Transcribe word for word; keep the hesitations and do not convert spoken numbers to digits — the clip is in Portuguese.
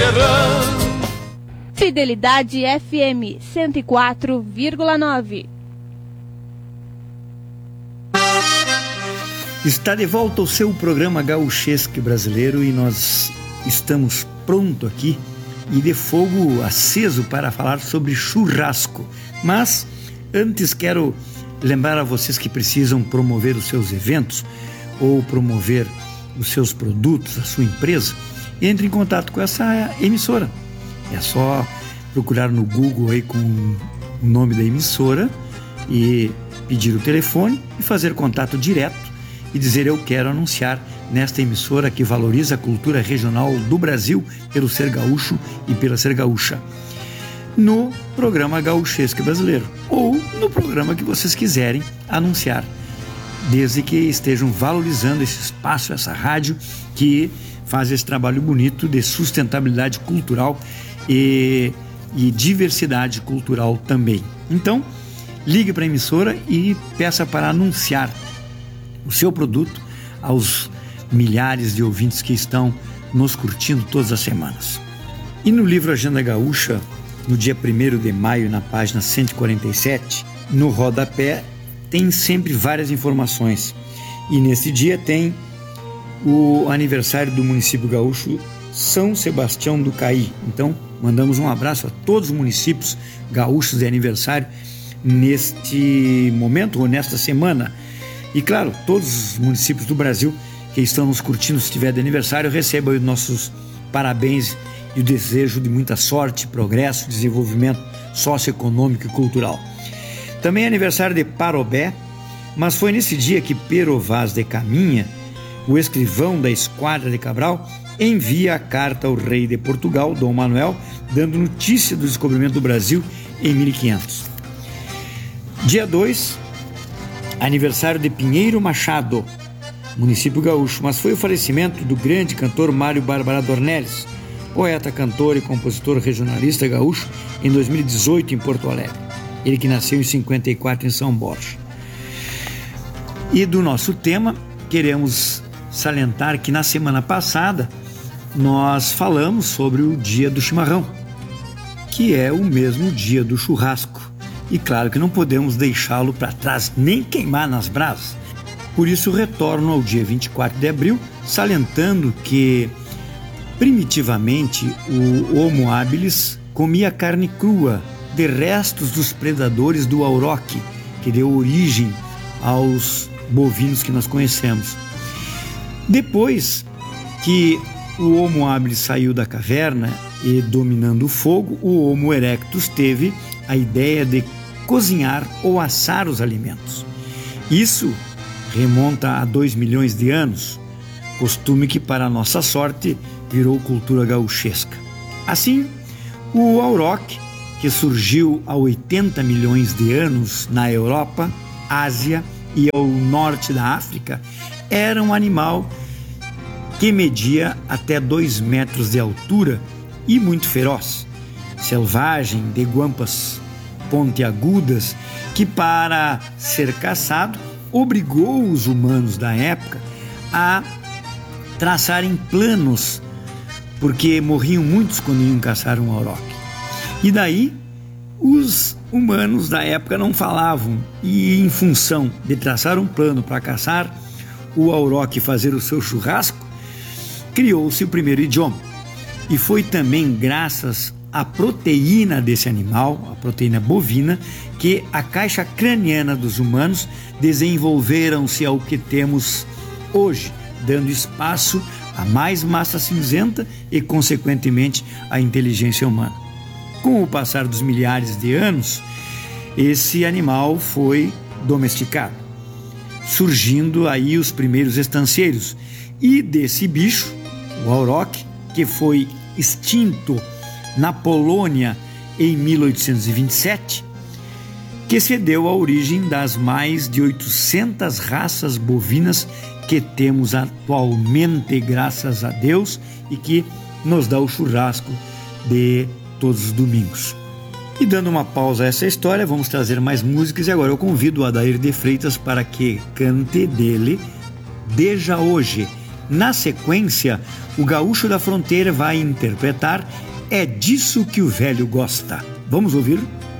errando. Fidelidade F M cento e quatro vírgula nove. Está de volta o seu programa Gauchesque Brasileiro e nós estamos pronto aqui e de fogo aceso para falar sobre churrasco. Mas antes quero lembrar a vocês que precisam promover os seus eventos ou promover os seus produtos, a sua empresa. Entre em contato com essa emissora. É só procurar no Google aí com o nome da emissora e pedir o telefone e fazer contato direto e dizer: eu quero anunciar nesta emissora que valoriza a cultura regional do Brasil pelo ser gaúcho e pela ser gaúcha, no programa Gauchesque Brasileiro ou no programa que vocês quiserem anunciar, desde que estejam valorizando esse espaço, essa rádio que faz esse trabalho bonito de sustentabilidade cultural e, e diversidade cultural também. Então, ligue para a emissora e peça para anunciar o seu produto aos milhares de ouvintes que estão nos curtindo todas as semanas. E no livro Agenda Gaúcha, no dia primeiro de maio, na página cento e quarenta e sete, no rodapé, tem sempre várias informações. E nesse dia tem o aniversário do município gaúcho São Sebastião do Caí. Então, mandamos um abraço a todos os municípios gaúchos de aniversário neste momento ou nesta semana. E claro, todos os municípios do Brasil que estão nos curtindo, se estiver de aniversário, recebam os nossos parabéns e o desejo de muita sorte, progresso, desenvolvimento socioeconômico e cultural. Também é aniversário de Parobé, mas foi nesse dia que Pero Vaz de Caminha, o escrivão da Esquadra de Cabral, envia a carta ao rei de Portugal, Dom Manuel, dando notícia do descobrimento do Brasil em mil e quinhentos. Dia dois, aniversário de Pinheiro Machado, município gaúcho, mas foi o falecimento do grande cantor Mário Bárbara Dornelles, poeta, cantor e compositor regionalista gaúcho, em dois mil e dezoito em Porto Alegre. Ele que nasceu em cinquenta e quatro em São Borja. E do nosso tema, queremos salientar que na semana passada nós falamos sobre o dia do chimarrão, que é o mesmo dia do churrasco. E claro que não podemos deixá-lo para trás, nem queimar nas brasas. Por isso retorno ao dia vinte e quatro de abril, salientando que primitivamente o Homo habilis comia carne crua de restos dos predadores do auroque, que deu origem aos bovinos que nós conhecemos. Depois que o Homo habilis saiu da caverna e dominando o fogo, o Homo erectus teve a ideia de cozinhar ou assar os alimentos. Isso remonta a dois milhões de anos, costume que, para nossa sorte, virou cultura gauchesca. Assim, o auroque, que surgiu há oitenta milhões de anos na Europa, Ásia e ao norte da África, era um animal que media até dois metros de altura e muito feroz, selvagem, de guampas pontiagudas, que para ser caçado obrigou os humanos da época a traçarem planos, porque morriam muitos quando iam caçar um auroque. E daí os humanos da época não falavam, e em função de traçar um plano para caçar o auroque e fazer o seu churrasco, criou-se o primeiro idioma. E foi também graças à proteína desse animal, a proteína bovina, que a caixa craniana dos humanos desenvolveram-se ao que temos hoje, dando espaço a mais massa cinzenta e, consequentemente, a inteligência humana. Com o passar dos milhares de anos, esse animal foi domesticado, surgindo aí os primeiros estancieiros. E desse bicho, o auroque, que foi extinto na Polônia em mil oitocentos e vinte e sete, que se deu a origem das mais de oitocentas raças bovinas que temos atualmente, graças a Deus, e que nos dá o churrasco de todos os domingos. E dando uma pausa a essa história, vamos trazer mais músicas, e agora eu convido o Adair de Freitas para que cante dele Deja Hoje, Na sequência, o Gaúcho da Fronteira vai interpretar É Disso Que o Velho Gosta. Vamos ouvir?